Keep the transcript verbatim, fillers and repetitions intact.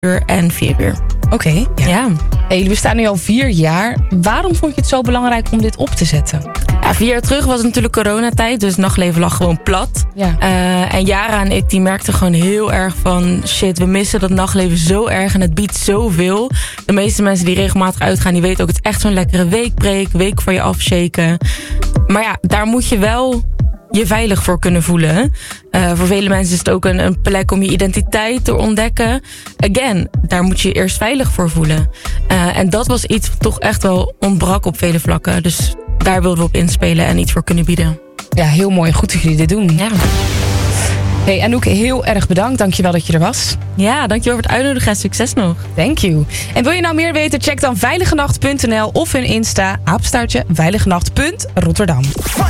uur en vier uur. Oké, okay, ja. ja. Hey, jullie bestaan nu al vier jaar. Waarom vond je het zo belangrijk om dit op te zetten? Ja, vier jaar terug was het natuurlijk coronatijd, dus het nachtleven lag gewoon plat. Ja. Uh, en Yara en ik die merkten gewoon heel erg van... shit, we missen dat nachtleven zo erg en het biedt zoveel. De meeste mensen die regelmatig uitgaan, die weten ook... het is echt zo'n lekkere weekbreak, week van je afshaken. Maar ja, daar moet je wel je veilig voor kunnen voelen. Uh, voor vele mensen is het ook een, een plek om je identiteit te ontdekken. Again, daar moet je je eerst veilig voor voelen. Uh, en dat was iets wat toch echt wel ontbrak op vele vlakken. Dus daar wilden we op inspelen en iets voor kunnen bieden. Ja, heel mooi. Goed dat jullie dit doen. Ja. Hey, Anouk, heel erg bedankt. Dankjewel dat je er was. Ja, dankjewel voor het uitnodigen en succes nog. Thank you. En wil je nou meer weten? Check dan veiligenacht punt n l of hun Insta, apenstaartje veiligenacht punt rotterdam.